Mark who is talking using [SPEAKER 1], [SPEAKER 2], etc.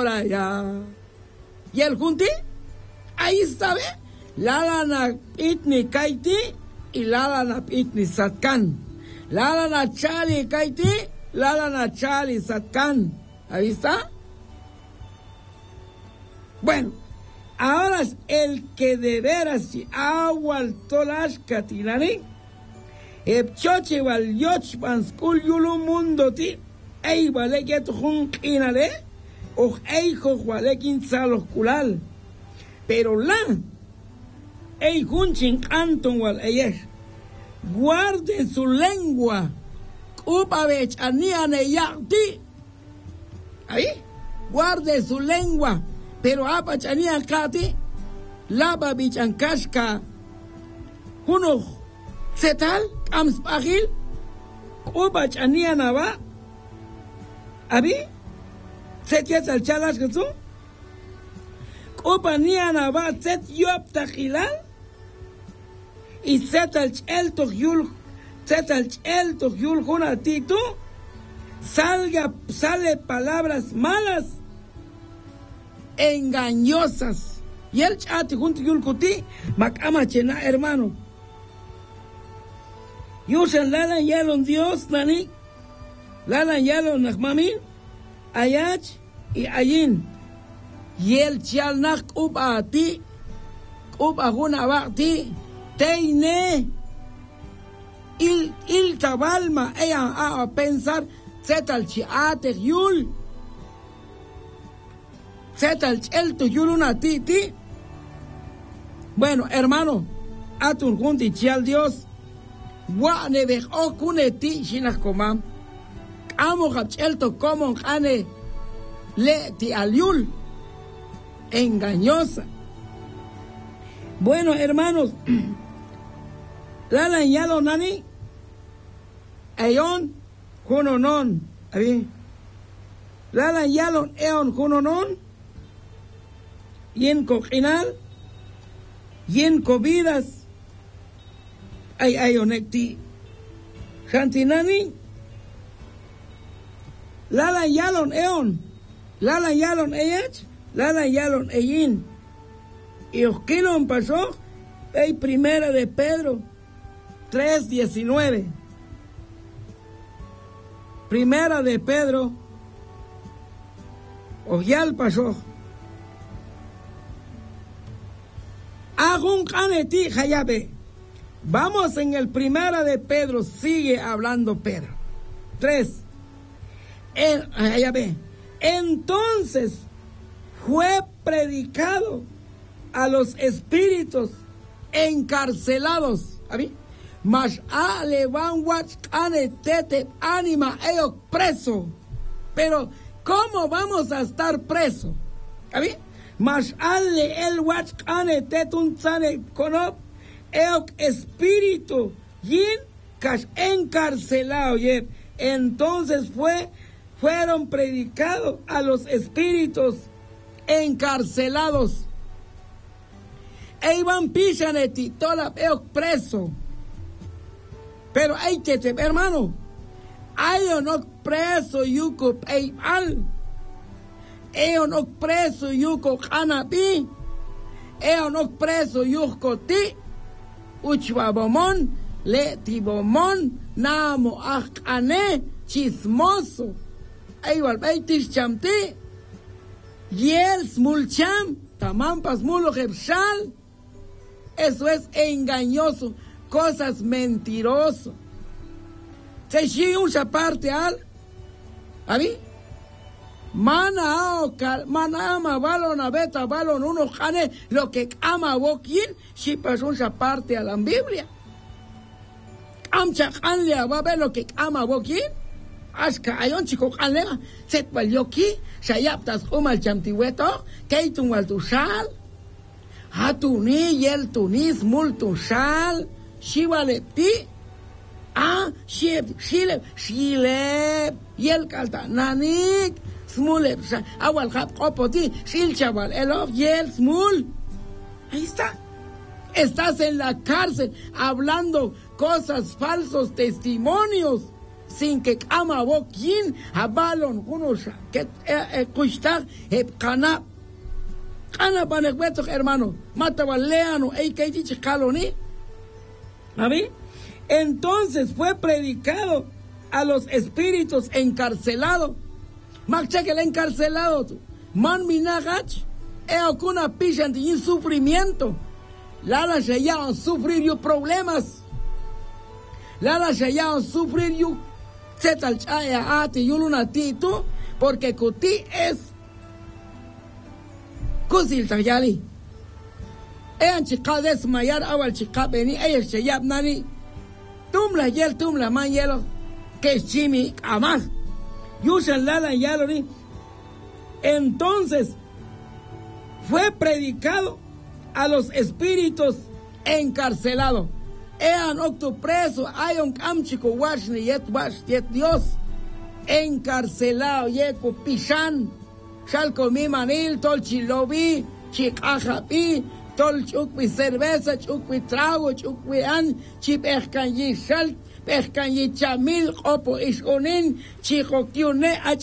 [SPEAKER 1] ahora ya. ¿Y el junti? Ahí está, ¿ve? Lalana itni kaiti y lalana itni satkan. Lalana chali kaiti, lalana chali satkan. Ahí está. Bueno, ahora es el que de veras si agua al tolash katilani, epchoche wal yoch banskul yulu mundo ti, ey vale que tu jun inale, o ey jojualekin salos kulal. Pero la, ey junchin anton wal eyesh, guarden su lengua, upavech aniane yakti. Ahí, guarde su lengua. Pero apa chania kati, laba bichankashka, huno setal, amspagil, upa chania nava, abi, setias al chalas que tú, upa nia nava, set yop tajilal, y setal chelto yul, junatito, sale palabras malas, engañosas. Y el chat junto yulkuti makama chena hermano. Yusan lalan yalon Dios nani. Lalan yalon nakmami. Ayach y ayin. Y el chal nak upa ti. Upa huna bakti. Teine. Il tabalma. Ella a pensar. Zetal chiate yul. Zetal el tu yuluna ti. Bueno, hermano, atun junti chial Dios. Wa nebe okune ti shinas komam. Amo hachelto como ane le ti aliul. Engañosa. Bueno, hermanos, la yalo nani. Ayon junonon. La yalon eon junonon. Y en coginal, y en covidas, ay onecti, jantinani, lala yalon eon, lala yalon eyach, lala yalon eyin, y osquilon pasó, hay primera de Pedro, 3:19, primera de Pedro, ojial pasó, Agun kaneti hayabe. Vamos en el primera de Pedro, sigue hablando Pedro. 3. Hayabe. Entonces fue predicado a los espíritus encarcelados. ¿Abi? Mas alevan wach kanetete anima ellos preso. Pero ¿cómo vamos a estar preso? ¿Abi? Mas ale el watch ane tetun sane conop el espíritu yin cash encarcelado yep. Entonces fueron predicados a los espíritus encarcelados. Eivan pishaneti toda el preso. Pero hay que hermano, hay no preso yuko al. Eo no preso yuko hanapi, eo no preso yuko ti, uchwabomon, le tibomon, namo akane, chismoso, igual beitis chamti, yel smulcham, tamampas mulo hebshal, eso es engañoso, cosas mentiroso. Se sigue un parte al, ¿abi? Mana ama balon abeta balon uno jane lo que ama boquín si pasó esa parte a la Biblia. Amcha janle va a ver lo que ama boquín. Aska ayon chico janle set valyoki sayaptas umal chamtiweto keitun wal tushal hatuni yel tunis multushal shivalepti shilep yel kalta nanik Smule, awal hap kopoti, shil chaval, elof, yel, smul. Ahí está. Estás en la cárcel hablando cosas falsos, testimonios. sin que ama boquín a balon unos que cuesta cana panecueto hermano mata baleano que dice caloni. Entonces fue predicado a los espíritus encarcelados. Macha que el encarcelado man minagach kuna pishan de sufrimiento. Lala se llaman sufrir yo problemas. Lala se llaman sufrir yo setal chaya ati yuluna tito porque kuti es kusil tayali. Ean chica desmayar awal chica beni ellos se llaman nani tumla yel tumla man yelo que chimi amas yusan lala yalori. Entonces fue predicado a los espíritus encarcelados. Ean octo preso, hay un camchico wash ni yet Dios encarcelado yeko pishan shalko mi manil tol chilobi chikajapi tol chukwi cerveza chukwi trago chukwi an chipehkan yi shal pehkan yi chamil opo ishonin chikokyune